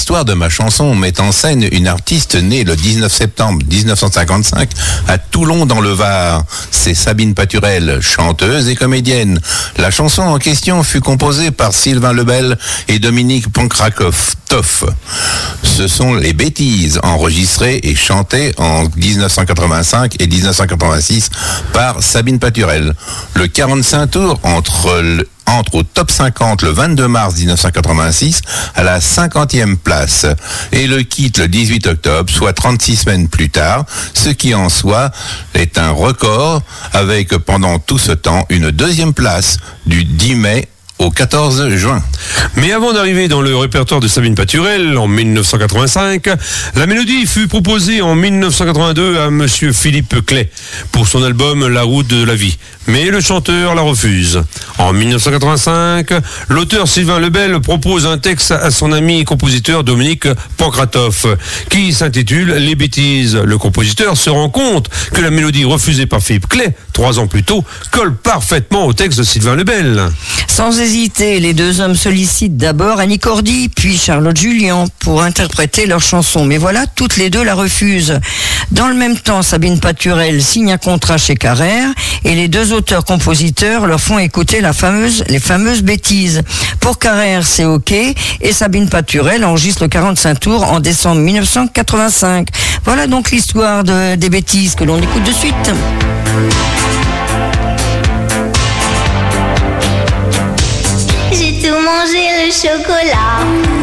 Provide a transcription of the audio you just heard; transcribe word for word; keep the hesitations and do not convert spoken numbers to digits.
L'histoire de ma chanson met en scène une artiste née le dix-neuf septembre dix-neuf cent cinquante-cinq à Toulon dans le Var. C'est Sabine Paturel, chanteuse et comédienne. La chanson en question fut composée par Sylvain Lebel et Dominique Pankratov. Ce sont les Bêtises, enregistrées et chantées en dix-neuf cent quatre-vingt-cinq et dix-neuf cent quatre-vingt-six par Sabine Paturel. Le quarante-cinq tours entre le entre au top cinquante le vingt-deux mars dix-neuf cent quatre-vingt-six à la cinquantième place et le quitte le dix-huit octobre, soit trente-six semaines plus tard, ce qui en soi est un record avec pendant tout ce temps une deuxième place du dix mai au quatorze juin. Mais avant d'arriver dans le répertoire de Sabine Paturel en dix-neuf cent quatre-vingt-cinq, la mélodie fut proposée en dix-neuf cent quatre-vingt-deux à monsieur Philippe Clay pour son album La route de la vie. Mais le chanteur la refuse. En dix-neuf cent quatre-vingt-cinq, l'auteur Sylvain Lebel propose un texte à son ami et compositeur Dominique Pankratov qui s'intitule Les Bêtises. Le compositeur se rend compte que la mélodie refusée par Philippe Clay, trois ans plus tôt, colle parfaitement au texte de Sylvain Lebel. Sans hésiter, les deux hommes sollicitent d'abord Annie Cordy, puis Charlotte Julien pour interpréter leur chanson. Mais voilà, toutes les deux la refusent. Dans le même temps, Sabine Paturel signe un contrat chez Carrère et les deux auteurs-compositeurs leur font écouter la fameuse, les fameuses Bêtises. Pour Carrère, c'est OK et Sabine Paturel enregistre le quarante-cinq tours en décembre dix-neuf cent quatre-vingt-cinq. Voilà donc l'histoire de, des Bêtises que l'on écoute de suite. J'ai tout mangé le chocolat.